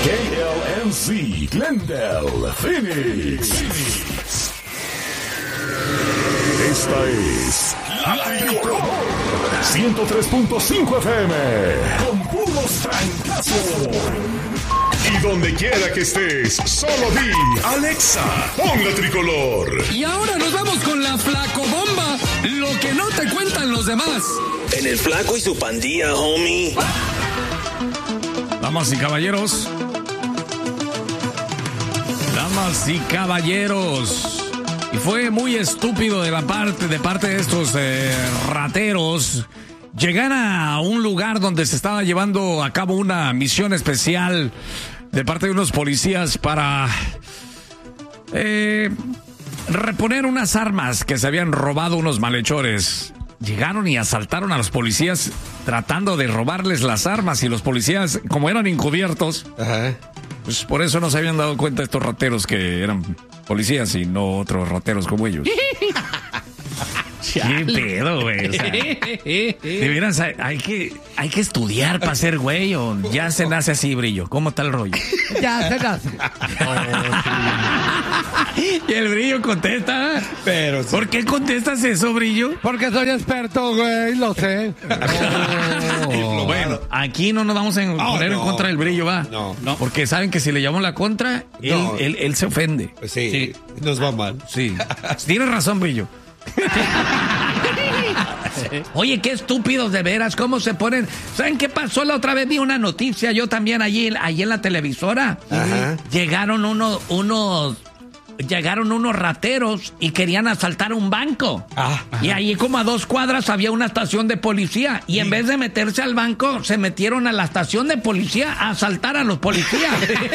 KLNZ, Glendale, Phoenix. Esta es La Tricolor 103.5 FM con puros trancazos. Y donde quiera que estés, solo di Alexa, pon La Tricolor. Y ahora nos vamos con la Flacobomba, lo que no te cuentan los demás. En el Flaco y su pandilla, homie. Damas y caballeros. Damas y caballeros. Y fue muy estúpido de parte de estos rateros llegar a un lugar donde se estaba llevando a cabo una misión especial de parte de unos policías para reponer unas armas que se habían robado unos malhechores. Llegaron y asaltaron a los policías tratando de robarles las armas, y los policías, como eran encubiertos, pues por eso no se habían dado cuenta estos rateros que eran policías y no otros rateros como ellos. ¿Qué pedo, güey? O sea, de veras, hay que estudiar para ser güey, o ya se nace así, Brillo. ¿Cómo está el rollo? Ya se nace. Y el Brillo contesta. Pero sí. ¿Por qué contestas eso, Brillo? Porque soy experto, güey, lo sé. Bueno, aquí no nos vamos a poner en contra del Brillo, ¿va? No. Porque saben que si le llamamos la contra, él se ofende. Pues sí, nos va mal. Sí. Tienes razón, Brillo. Oye, qué estúpidos de veras, cómo se ponen. ¿Saben qué pasó la otra vez? Vi una noticia yo también allí en la televisora. Ajá. Llegaron unos rateros y querían asaltar un banco. Y allí como a 2 cuadras había una estación de policía, y en vez de meterse al banco se metieron a la estación de policía a asaltar a los policías.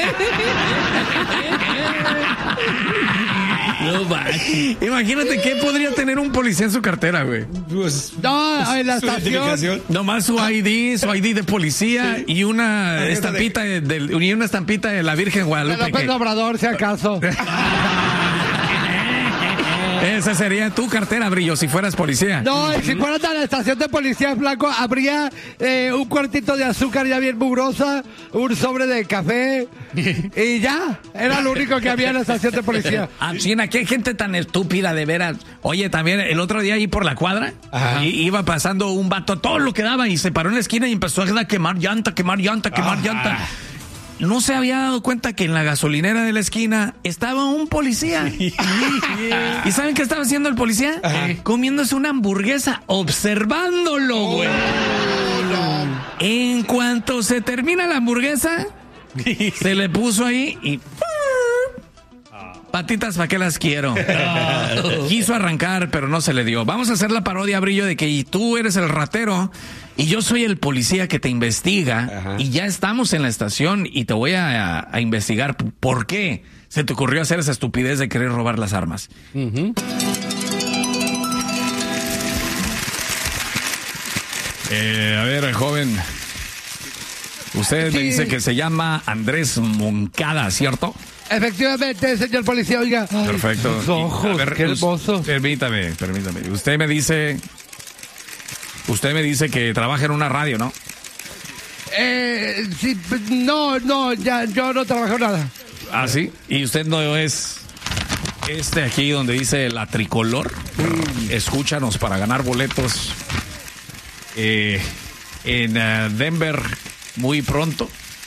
No, imagínate qué podría tener un policía en su cartera, güey. Pues, No, en la su estación. identificación. Nomás su ID de policía y una estampita de la Virgen De Guadalupe. López Obrador, si acaso. Esa sería tu cartera, Brillo, si fueras policía. No, y si fueras a la estación de policía, Flaco, habría un cuartito de azúcar ya bien mugrosa, un sobre de café, y ya. Era lo único que había en la estación de policía. China, qué gente tan estúpida, de veras. Oye, también el otro día ahí por la cuadra, iba pasando un vato, todo lo que daba, y se paró en la esquina y empezó a quemar llanta. No se había dado cuenta que en la gasolinera de la esquina estaba un policía. ¿Y saben qué estaba haciendo el policía? Comiéndose una hamburguesa, observándolo, güey. En cuanto se termina la hamburguesa, se le puso ahí y... Patitas, ¿para qué las quiero? Quiso arrancar, pero no se le dio. Vamos a hacer la parodia, Brillo, de que tú eres el ratero y yo soy el policía que te investiga. Y ya estamos en la estación y te voy a investigar por qué se te ocurrió hacer esa estupidez de querer robar las armas. A ver, joven. Usted me dice que se llama Andrés Moncada, ¿cierto? Efectivamente, señor policía, oiga. Perfecto. Sus ojos, qué hermoso. Permítame. Usted me dice que trabaja en una radio, ¿no? Sí, no, ya, yo no trabajo nada. ¿Ah, sí? ¿Y usted no es aquí donde dice La Tricolor? Escúchanos para ganar boletos en Denver muy pronto.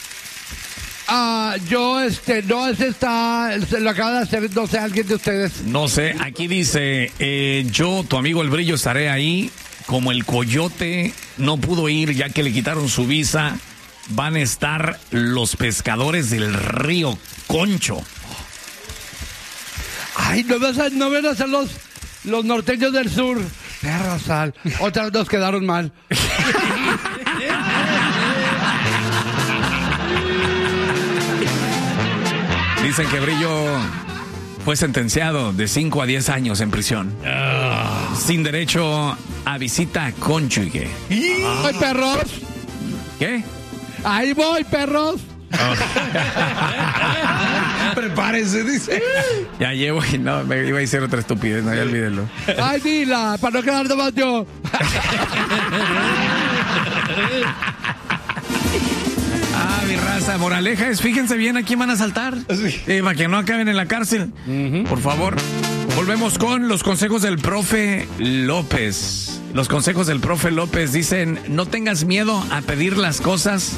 Yo, no, lo acaba de hacer, no sé, alguien de ustedes. No sé, aquí dice, yo, tu amigo El Brillo, estaré ahí. Como el coyote no pudo ir ya que le quitaron su visa, van a estar los pescadores del río Concho. Ay, no van a ser los norteños del sur. Perra sal. Otra vez nos quedaron mal. Dicen que Brillo fue sentenciado de 5 a 10 años en prisión. Sin derecho a visita cónyuge. ¡Ay, perros! ¿Qué? ¡Ahí voy, perros! Prepárense, dice. Ya llevo y no, me iba a decir otra estupidez, no, ya olvídenlo. ¡Ay, dila! Para no quedar nomás yo. Mi raza. casa. Moraleja es, fíjense bien a quién van a asaltar. Sí. Para que no acaben en la cárcel. Por favor. Volvemos con los consejos del profe López. Los consejos del profe López dicen, no tengas miedo a pedir las cosas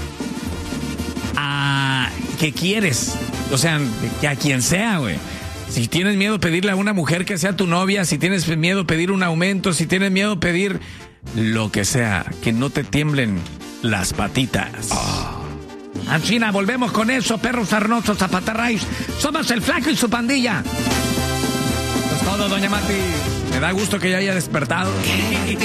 a que quieres. O sea, que a quien sea, güey. Si tienes miedo pedirle a una mujer que sea tu novia, si tienes miedo pedir un aumento, si tienes miedo pedir lo que sea, que no te tiemblen las patitas. China, volvemos con eso, perros sarnosos, zapatarrays. Somos el Flaco y su pandilla. Es todo, doña Mati. Me da gusto que ya haya despertado.